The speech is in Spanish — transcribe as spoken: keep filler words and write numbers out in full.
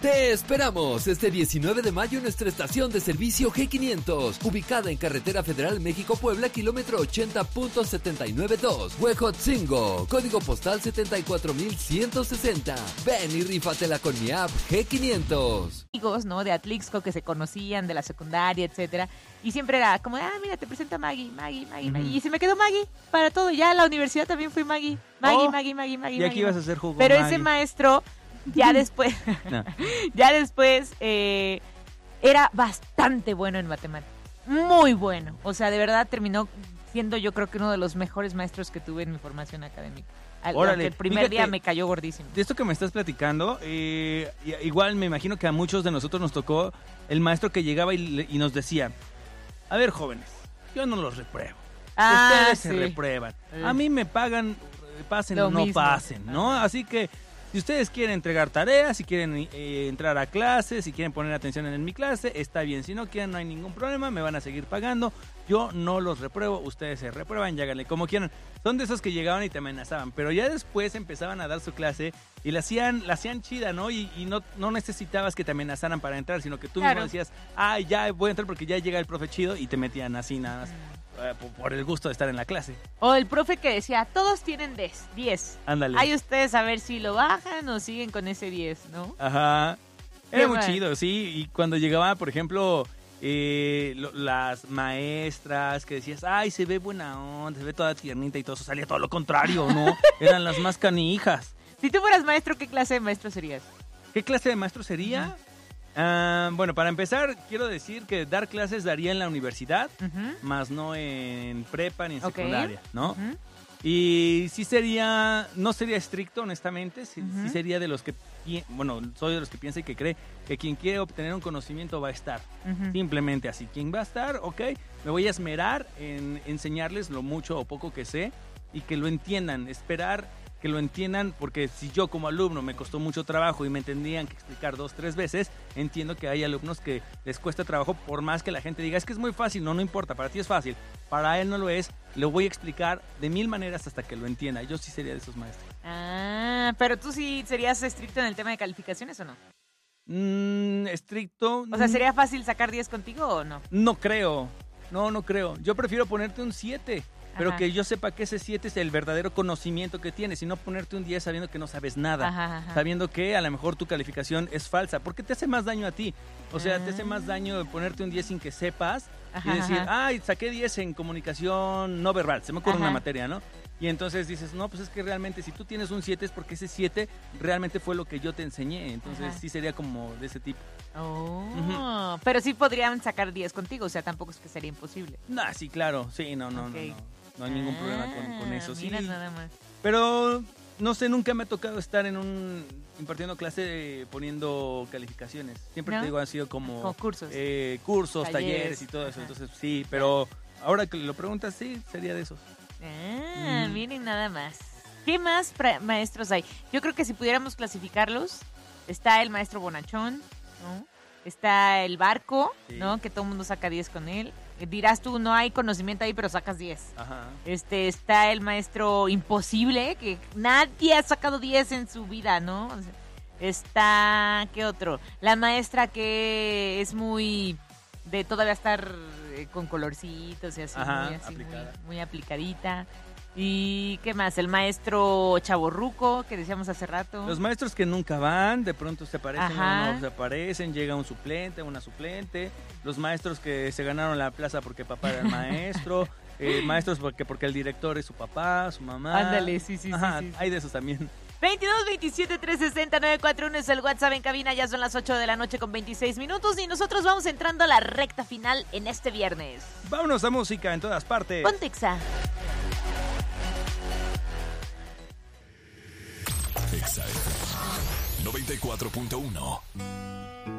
Te esperamos este diecinueve de mayo en nuestra estación de servicio G quinientos, ubicada en Carretera Federal México-Puebla, kilómetro ochenta punto setenta y nueve dos, Huejotzingo, código postal setenta y cuatro mil ciento sesenta. Ven y rífatela con mi app G quinientos. Amigos, ¿no? De Atlixco que se conocían de la secundaria, etcétera. Y siempre era como, ah, mira, te presenta Maggie, Maggie, Maggie, Maggie. Uh-huh. Y se me quedó Maggie para todo. Ya en la universidad también fui Maggie. Maggie, oh, Maggie, Maggie, Maggie. Y aquí ibas a hacer jugo. Pero Maggie. Ese maestro, ya después, no. ya después, eh, era bastante bueno en matemáticas. Muy bueno. O sea, de verdad terminó siendo yo creo que uno de los mejores maestros que tuve en mi formación académica. Órale, el primer fíjate, día me cayó gordísimo. De esto que me estás platicando, eh, igual me imagino que a muchos de nosotros nos tocó el maestro que llegaba y, y nos decía, a ver, jóvenes, yo no los repruebo. Ah, ustedes sí. se reprueban. A mí me pagan, pasen o no mismo. pasen, ¿no? Ajá. Así que si ustedes quieren entregar tareas, si quieren eh, entrar a clases, si quieren poner atención en, en mi clase, está bien. Si no quieren, no hay ningún problema, me van a seguir pagando. Yo no los repruebo, ustedes se reprueban y háganle como quieran. Son de esos que llegaban y te amenazaban, pero ya después empezaban a dar su clase y la hacían, la hacían chida, ¿no? Y, y no, no necesitabas que te amenazaran para entrar, sino que tú claro. mismo decías, ay, ya voy a entrar porque ya llega el profe chido y te metían así nada más. Uh, por, por el gusto de estar en la clase. O el profe que decía, todos tienen diez. Ándale. Hay ustedes a ver si lo bajan o siguen con ese diez, ¿no? Ajá. Era muy chido, sí. Y cuando llegaba, por ejemplo, eh, lo, las maestras que decías, ay, se ve buena onda, se ve toda tiernita y todo eso, salía todo lo contrario, ¿no? Eran las más canijas. Si tú fueras maestro, ¿qué clase de maestro serías? ¿Qué clase de maestro sería? Uh-huh. Uh, bueno, para empezar, quiero decir que dar clases daría en la universidad, uh-huh. más no en prepa ni en okay. secundaria, ¿no? Uh-huh. Y sí sería, no sería estricto, honestamente, sí, uh-huh. sí sería de los que, bueno, soy de los que piensa y que cree que quien quiere obtener un conocimiento va a estar. Uh-huh. Simplemente así, quien va a estar, ok, me voy a esmerar en enseñarles lo mucho o poco que sé y que lo entiendan, esperar que lo entiendan, porque si yo como alumno me costó mucho trabajo y me tendrían que explicar dos, tres veces, entiendo que hay alumnos que les cuesta trabajo, por más que la gente diga, es que es muy fácil, no, no importa, para ti es fácil, para él no lo es, lo voy a explicar de mil maneras hasta que lo entienda. Yo sí sería de esos maestros. Ah, pero tú sí serías estricto en el tema de calificaciones o no? Mm, estricto. O sea, ¿sería fácil sacar diez contigo o no? No creo, no, no creo. Yo prefiero ponerte un siete. Pero ajá. que yo sepa que ese siete es el verdadero conocimiento que tienes, y no ponerte un diez sabiendo que no sabes nada, ajá, ajá. sabiendo que a lo mejor tu calificación es falsa, porque te hace más daño a ti. O sea, ah. te hace más daño ponerte un diez sin que sepas ajá, y decir, ajá. ay, saqué diez en comunicación no verbal, se me ocurre ajá. una materia, ¿no? Y entonces dices, no, pues es que realmente si tú tienes un siete es porque ese siete realmente fue lo que yo te enseñé. Entonces ajá. sí sería como de ese tipo. Oh, uh-huh. Pero sí podrían sacar diez contigo, o sea, tampoco es que sería imposible. No, sí, claro, sí, no, no, okay. no, no. No hay ningún ah, problema con, con eso. Mira, sí. nada más. Pero, no sé, nunca me ha tocado estar en un impartiendo clase eh, poniendo calificaciones. Siempre ¿no? te digo, han sido como... Como cursos. Eh, cursos, talleres, talleres y todo ajá. eso. Entonces, sí, pero ahora que lo preguntas, sí, sería de esos. Ah, mm. miren nada más. ¿Qué más pra- maestros hay? Yo creo que si pudiéramos clasificarlos, está el maestro bonachón, ¿no? Está el barco, sí. ¿no? Que todo el mundo saca diez con él. Dirás tú, no hay conocimiento ahí, pero sacas diez. Ajá. Este, está el maestro imposible, que nadie ha sacado diez en su vida, ¿no? O sea, está, ¿qué otro? La maestra que es muy de todavía estar eh, con colorcitos y así, Ajá, muy, así muy, muy aplicadita. ¿Y qué más? El maestro chavorruco, que decíamos hace rato. Los maestros que nunca van, de pronto se aparecen o no se aparecen, llega un suplente, una suplente. Los maestros que se ganaron la plaza porque papá era el maestro. eh, maestros porque, porque el director es su papá, su mamá. Ándale, sí, sí, Ajá, sí, sí. Hay de esos también. veintidós veintisiete trescientos sesenta nueve cuatro uno es el WhatsApp en cabina, ya son las ocho de la noche con veintiséis minutos y nosotros vamos entrando a la recta final en este viernes. Vámonos a música en todas partes. Pontexa. Exa noventa y cuatro punto uno.